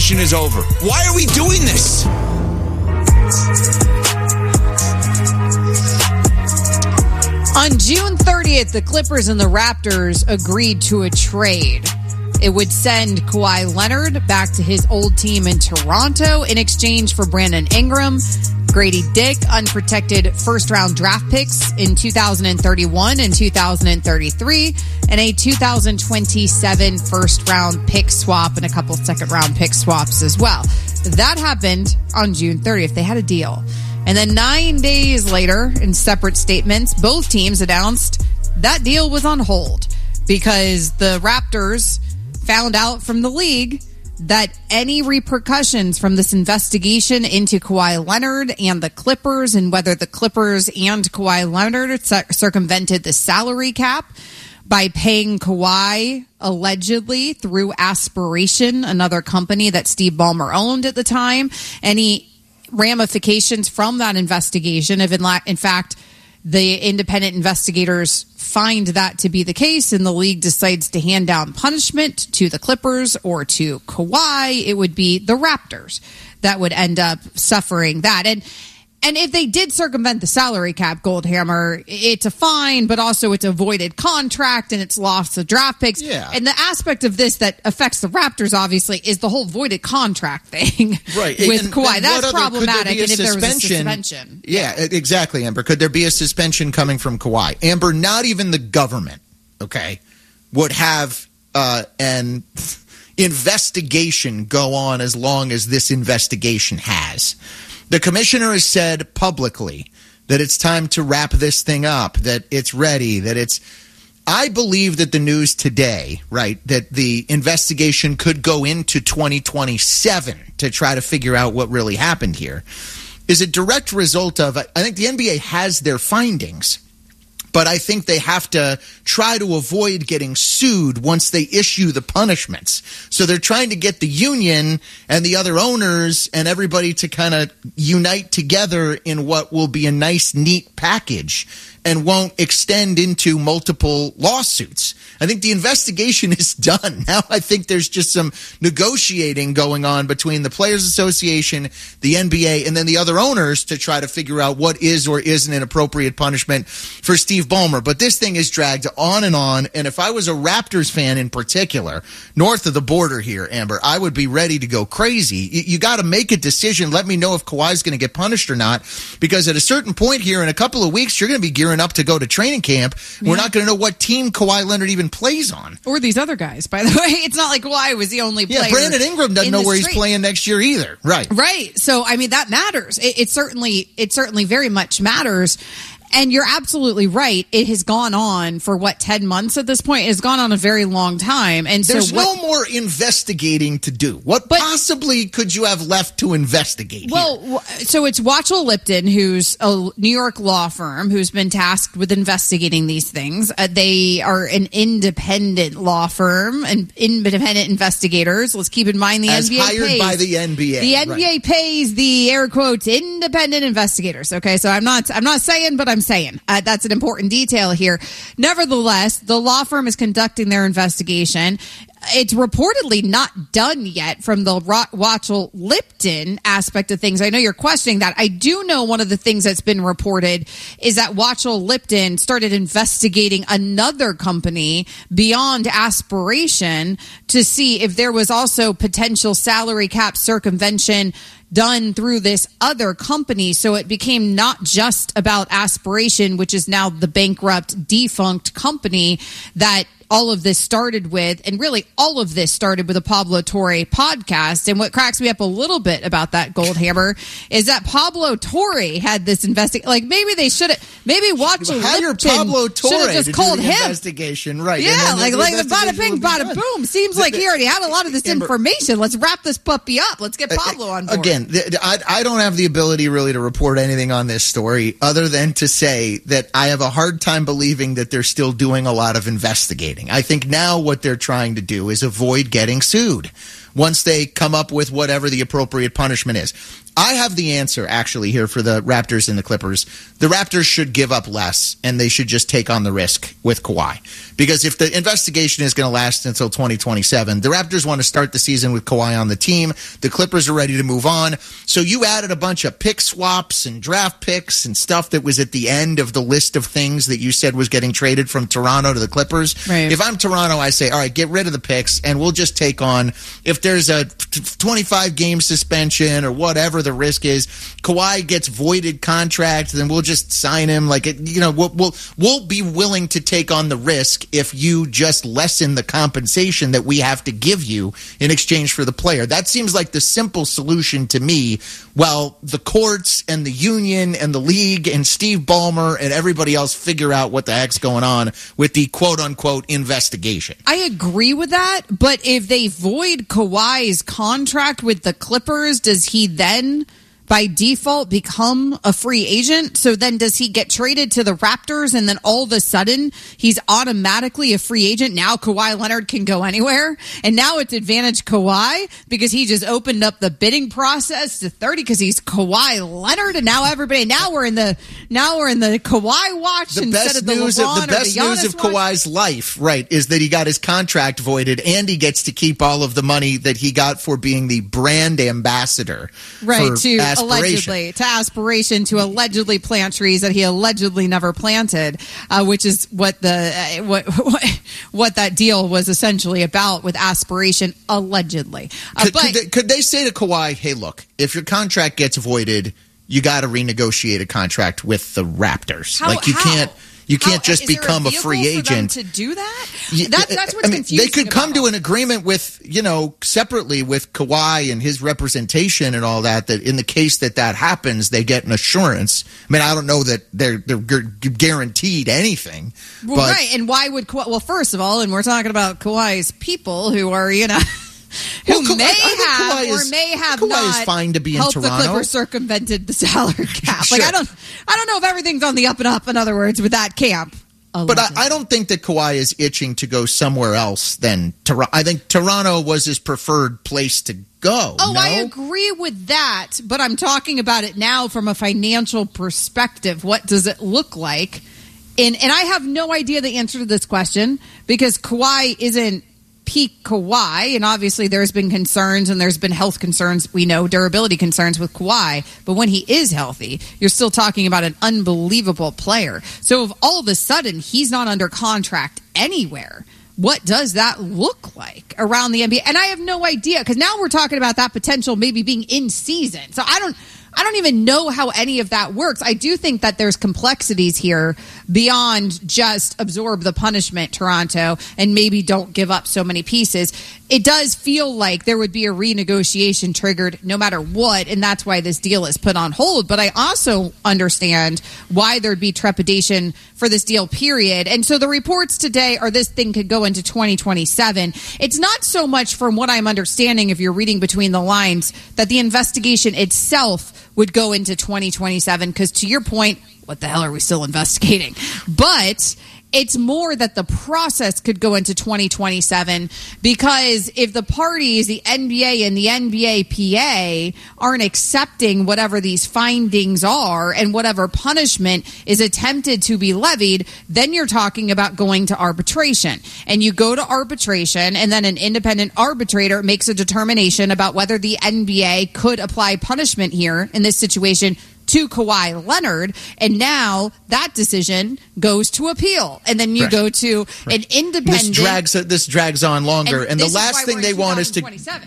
investigation is over. Why are we doing this? On June 30th, the Clippers and the Raptors agreed to a trade. It would send Kawhi Leonard back to his old team in Toronto in exchange for Brandon Ingram, Grady Dick, unprotected first-round draft picks in 2031 and 2033, and a 2027 first-round pick swap and a couple second-round pick swaps as well. That happened on June 30th. They had a deal. And then 9 days later, in separate statements, both teams announced that deal was on hold because the Raptors found out from the league that any repercussions from this investigation into Kawhi Leonard and the Clippers, and whether the Clippers and Kawhi Leonard circumvented the salary cap by paying Kawhi allegedly through Aspiration, another company that Steve Ballmer owned at the time, any ramifications from that investigation, if in fact the independent investigators find that to be the case and the league decides to hand down punishment to the Clippers or to Kawhi, it would be the Raptors that would end up suffering that. And if they did circumvent the salary cap, Goldhammer, it's a fine, but also it's a voided contract and it's lost the draft picks. Yeah. And the aspect of this that affects the Raptors, obviously, is the whole voided contract thing right. with and, Kawhi. and That's problematic. And if there was a suspension. Yeah, exactly, Amber. Could there be a suspension coming from Kawhi? Amber, not even the government, okay, would have an investigation go on as long as this investigation has. The commissioner has said publicly that it's time to wrap this thing up, that it's ready, that it's... I believe that the news today, right, that the investigation could go into 2027 to try to figure out what really happened here, is a direct result of... I think the NBA has their findings, but I think they have to try to avoid getting sued once they issue the punishments. So they're trying to get the union and the other owners and everybody to kind of unite together in what will be a nice, neat package and won't extend into multiple lawsuits. I think the investigation is done. Now I think there's just some negotiating going on between the Players Association, the NBA, and then the other owners to try to figure out what is or isn't an appropriate punishment for Steve Ballmer. But this thing is dragged on, and if I was a Raptors fan in particular, north of the border here, Amber, I would be ready to go crazy. You got to make a decision. Let me know if Kawhi's going to get punished or not, because at a certain point here in a couple of weeks, you're going to be gearing up to go to training camp. Yeah. We're not going to know what team Kawhi Leonard even plays on. Or these other guys, by the way. It's not like Kawhi was the only player. Yeah, Brandon Ingram doesn't know where he's playing next year either. Right. Right. So, I mean, that matters. It certainly very much matters. And you're absolutely right. It has gone on for, 10 months at this point? It has gone on a very long time. And there's no more investigating to do. What possibly could you have left to investigate here? So it's Watchell Lipton, who's a New York law firm who's been tasked with investigating these things. They are an independent law firm and independent investigators. Let's keep in mind the NBA hired by the NBA. The NBA pays the air quotes independent investigators. Okay, so I'm not saying, but I'm saying that's an important detail here. Nevertheless, the law firm is conducting their investigation. It's reportedly not done yet from the Watchell Lipton aspect of things. I know you're questioning that. I do know one of the things that's been reported is that Watchell Lipton started investigating another company beyond Aspiration to see if there was also potential salary cap circumvention done through this other company. So it became not just about Aspiration, which is now the bankrupt, defunct company that all of this started with, and really all of this started with a Pablo Torre podcast. And what cracks me up a little bit about that, Goldhammer, is that Pablo Torre had this investigation. Like, maybe they should have, maybe Watchell Lipton Pablo Torre should have just called him. Investigation, right? Yeah, like the bada bing, bada boom. Seems like he already had a lot of this information. Let's wrap this puppy up. Let's get Pablo on board. Again, I don't have the ability really to report anything on this story other than to say that I have a hard time believing that they're still doing a lot of investigating. I think now what they're trying to do is avoid getting sued once they come up with whatever the appropriate punishment is. I have the answer, actually, here for the Raptors and the Clippers. The Raptors should give up less, and they should just take on the risk with Kawhi. Because if the investigation is going to last until 2027, the Raptors want to start the season with Kawhi on the team. The Clippers are ready to move on. So you added a bunch of pick swaps and draft picks and stuff that was at the end of the list of things that you said was getting traded from Toronto to the Clippers. Right. If I'm Toronto, I say, all right, get rid of the picks, and we'll just take on, if there's a 25-game suspension or whatever the risk is, Kawhi gets voided contract, then we'll just sign him. Like, we'll be willing to take on the risk if you just lessen the compensation that we have to give you in exchange for the player. That seems like the simple solution to me. While the courts and the union and the league and Steve Ballmer and everybody else figure out what the heck's going on with the quote-unquote investigation. I agree with that, but if they void Kawhi's contract with the Clippers, does he then by default become a free agent? So then does he get traded to the Raptors and then all of a sudden he's automatically a free agent? Now Kawhi Leonard can go anywhere, and now it's advantage Kawhi because he just opened up the bidding process to 30 because he's Kawhi Leonard, and now we're in the Kawhi watch instead of the LeBron the best news of Kawhi's life, right, is that he got his contract voided and he gets to keep all of the money that he got for being the brand ambassador, right, for to Aspiration. Aspiration, to allegedly plant trees that he allegedly never planted, which is what that deal was essentially about with Aspiration, allegedly. Could they say to Kawhi, hey, look, if your contract gets voided, you got to renegotiate a contract with the Raptors. You can't just become a free agent to do that. That's what's confusing. They could come to an agreement with, separately with Kawhi and his representation and all that. That in the case that happens, they get an assurance. I mean, I don't know that they're guaranteed anything. Well, right, and why would Kawhi? Well, first of all, and we're talking about Kawhi's people who are, who may have Kawhi not is fine to be in helped Toronto. The Clippers circumvented the salary cap. Sure. Like I don't know if everything's on the up and up. In other words, with that camp. But I don't think that Kawhi is itching to go somewhere else than Toronto. I think Toronto was his preferred place to go. Oh, no? I agree with that, but I'm talking about it now from a financial perspective. What does it look like? And I have no idea the answer to this question because Kawhi isn't peak Kawhi, and obviously there's been concerns and there's been health concerns, we know, durability concerns with Kawhi, but when he is healthy, you're still talking about an unbelievable player. So if all of a sudden he's not under contract anywhere, what does that look like around the NBA? And I have no idea, because now we're talking about that potential maybe being in season. So I don't even know how any of that works. I do think that there's complexities here beyond just absorb the punishment, Toronto, and maybe don't give up so many pieces. It does feel like there would be a renegotiation triggered no matter what, and that's why this deal is put on hold. But I also understand why there'd be trepidation for this deal, period. And so the reports today are this thing could go into 2027. It's not so much, from what I'm understanding, if you're reading between the lines, that the investigation itself would go into 2027, because to your point, what the hell are we still investigating? But it's more that the process could go into 2027, because if the parties, the NBA and the NBAPA, aren't accepting whatever these findings are and whatever punishment is attempted to be levied, then you're talking about going to arbitration. And you go to arbitration, and then an independent arbitrator makes a determination about whether the NBA could apply punishment here in this situation to Kawhi Leonard, and now that decision goes to appeal, and then you go to an independent. This drags on longer, and the last thing they want is to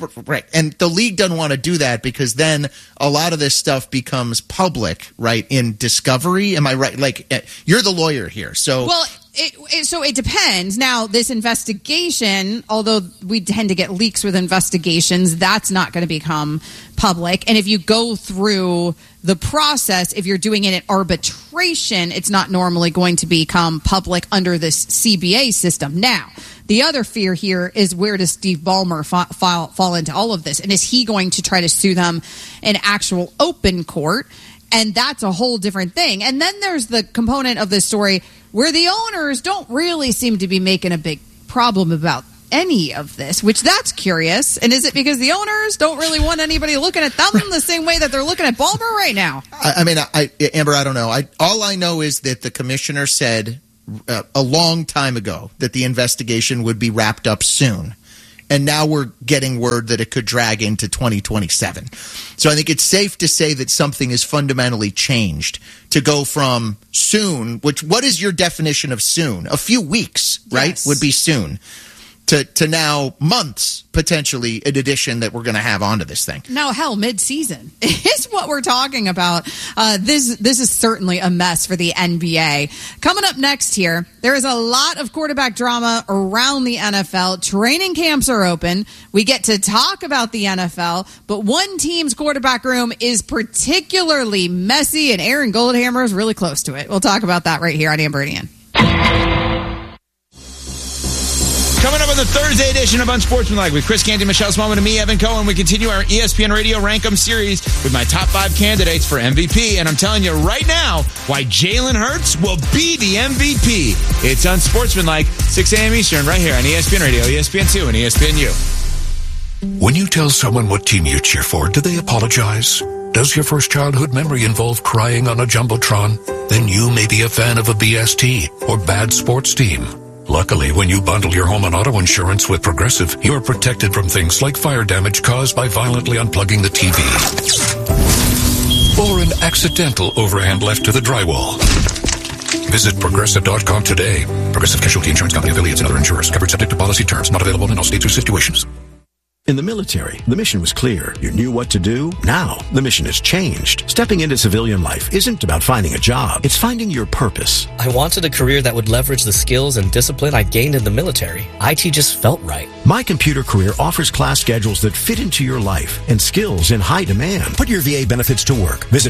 and the league doesn't want to do that, because then a lot of this stuff becomes public, right? In discovery, am I right? Like, you're the lawyer here, so well. So it depends. Now, this investigation, although we tend to get leaks with investigations, that's not going to become public. And if you go through the process, if you're doing it in arbitration, it's not normally going to become public under this CBA system. Now, the other fear here is, where does Steve Ballmer fall into all of this? And is he going to try to sue them in actual open court? And that's a whole different thing. And then there's the component of this story where the owners don't really seem to be making a big problem about any of this, which that's curious. And is it because the owners don't really want anybody looking at them the same way that they're looking at Ballmer right now? Amber, I don't know. All I know is that the commissioner said a long time ago that the investigation would be wrapped up soon. And now we're getting word that it could drag into 2027. So I think it's safe to say that something is fundamentally changed to go from soon, what is your definition of soon? A few weeks, right? Yes. Would be soon. To now months, potentially, an addition that we're going to have onto this thing. No, hell, mid-season is what we're talking about. This is certainly a mess for the NBA. Coming up next here, there is a lot of quarterback drama around the NFL. Training camps are open. We get to talk about the NFL, but one team's quarterback room is particularly messy, and Aaron Goldhammer is really close to it. We'll talk about that right here on Amber and Ian. Coming up on the Thursday edition of Unsportsmanlike with Chris Canty, Michelle Smallman, and me, Evan Cohen. We continue our ESPN Radio Rank 'em series with my top 5 candidates for MVP. And I'm telling you right now why Jalen Hurts will be the MVP. It's Unsportsmanlike, 6 a.m. Eastern, right here on ESPN Radio, ESPN2, and ESPNU. When you tell someone what team you cheer for, do they apologize? Does your first childhood memory involve crying on a Jumbotron? Then you may be a fan of a BST or bad sports team. Luckily, when you bundle your home and auto insurance with Progressive, you're protected from things like fire damage caused by violently unplugging the TV or an accidental overhand left to the drywall. Visit Progressive.com today. Progressive Casualty Insurance Company, affiliates, and other insurers. Covered subject to policy terms. Not available in all states or situations. In the military, the mission was clear. You knew what to do. Now, the mission has changed. Stepping into civilian life isn't about finding a job. It's finding your purpose. I wanted a career that would leverage the skills and discipline I gained in the military. IT just felt right. My Computer Career offers class schedules that fit into your life and skills in high demand. Put your VA benefits to work. Visit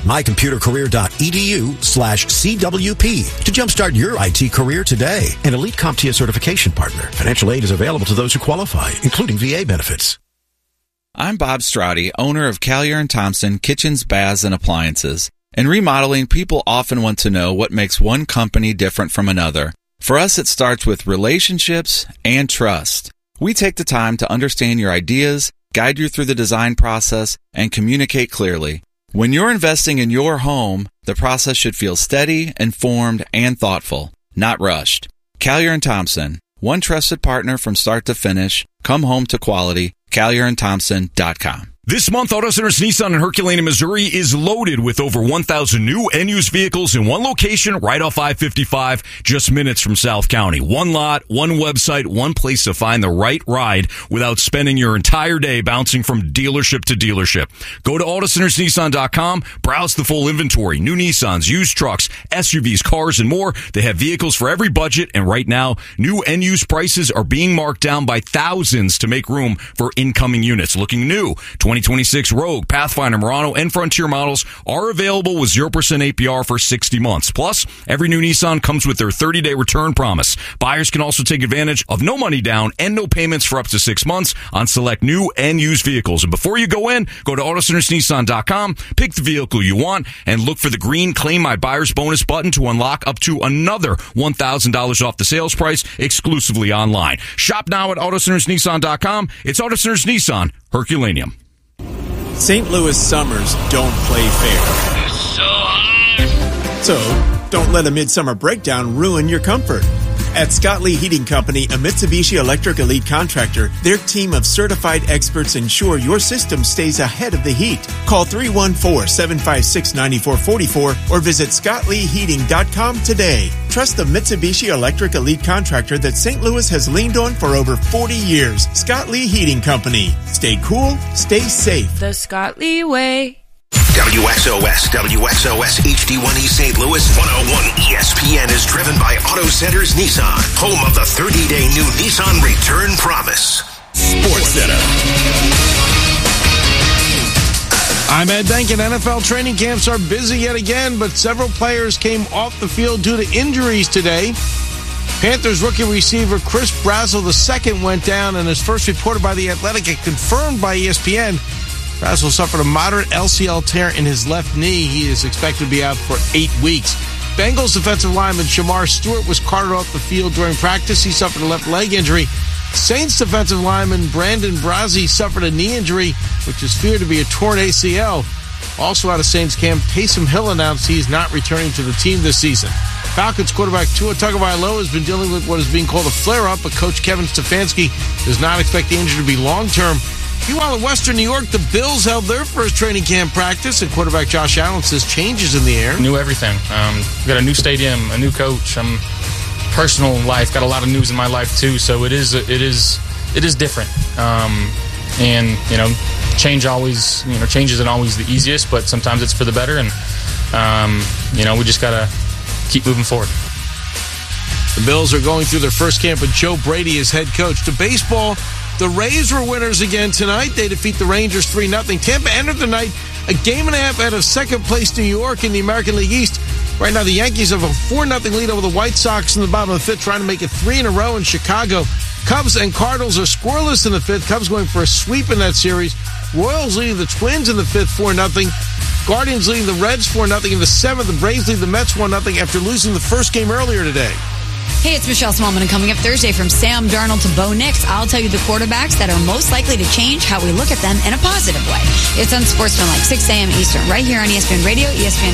mycomputercareer.edu/CWP to jumpstart your IT career today. An Elite CompTIA certification partner. Financial aid is available to those who qualify, including VA benefits. I'm Bob Strati, owner of Callier & Thompson Kitchens, Baths, and Appliances. In remodeling, people often want to know what makes one company different from another. For us, it starts with relationships and trust. We take the time to understand your ideas, guide you through the design process, and communicate clearly. When you're investing in your home, the process should feel steady, informed, and thoughtful, not rushed. Callier & Thompson, one trusted partner from start to finish. Come home to quality. CallierandThompson.com. This month, Auto Centers Nissan in Herculaneum, Missouri is loaded with over 1,000 new and used vehicles in one location right off I-55, just minutes from South County. One lot, one website, one place to find the right ride without spending your entire day bouncing from dealership to dealership. Go to AutoCentersNissan.com, browse the full inventory, new Nissans, used trucks, SUVs, cars, and more. They have vehicles for every budget, and right now, new and used prices are being marked down by thousands to make room for incoming units. Looking new, 2026 Rogue, Pathfinder, Murano, and Frontier models are available with 0% APR for 60 months. Plus, every new Nissan comes with their 30-day return promise. Buyers can also take advantage of no money down and no payments for up to 6 months on select new and used vehicles. And before you go in, go to AutoCentersNissan.com, pick the vehicle you want, and look for the green Claim My Buyer's Bonus button to unlock up to another $1,000 off the sales price exclusively online. Shop now at AutoCentersNissan.com. It's Auto Centers Nissan, Herculaneum. St. Louis summers don't play fair. So hot. So, don't let a midsummer breakdown ruin your comfort. At Scott Lee Heating Company, a Mitsubishi Electric Elite contractor, their team of certified experts ensure your system stays ahead of the heat. Call 314-756-9444 or visit ScottLeeHeating.com today. Trust the Mitsubishi Electric Elite contractor that St. Louis has leaned on for over 40 years. Scott Lee Heating Company. Stay cool, stay safe. The Scott Lee way. WXOS HD1E St. Louis 101 ESPN is driven by Auto Centers Nissan, home of the 30-day new Nissan Return Promise. Sports Center. I'm Ed Denkin. NFL training camps are busy yet again, but several players came off the field due to injuries today. Panthers rookie receiver Chris Brazzell II went down, and as first reported by The Athletic and confirmed by ESPN, Brazzell suffered a moderate LCL tear in his left knee. He is expected to be out for 8 weeks. Bengals defensive lineman Shamar Stewart was carted off the field during practice. He suffered a left leg injury. Saints defensive lineman Brandon Brazzi suffered a knee injury, which is feared to be a torn ACL. Also out of Saints camp, Taysom Hill announced he is not returning to the team this season. Falcons quarterback Tua Tagovailoa has been dealing with what is being called a flare-up, but Coach Kevin Stefanski does not expect the injury to be long-term. Meanwhile, in Western New York, the Bills held their first training camp practice, and quarterback Josh Allen says changes in the air. Knew everything. We got a new stadium, a new coach. Personal life, got a lot of news in my life too, so it is different. And change isn't always the easiest, but sometimes it's for the better, and we just gotta keep moving forward. The Bills are going through their first camp with Joe Brady as head coach. To baseball, the Rays were winners again tonight. They defeat the Rangers 3-0. Tampa entered the night a game and a half out of second place New York in the American League East. Right now, the Yankees have a 4-0 lead over the White Sox in the bottom of the fifth, trying to make it 3 in a row in Chicago. Cubs and Cardinals are scoreless in the fifth. Cubs going for a sweep in that series. Royals leading the Twins in the fifth, 4-0. Guardians leading the Reds 4-0 in the seventh. The Braves lead the Mets 1-0 after losing the first game earlier today. Hey, it's Michelle Smallman, and coming up Thursday from Sam Darnold to Bo Nix, I'll tell you the quarterbacks that are most likely to change how we look at them in a positive way. It's Unsportsmanlike, 6 a.m. Eastern, right here on ESPN Radio, ESPN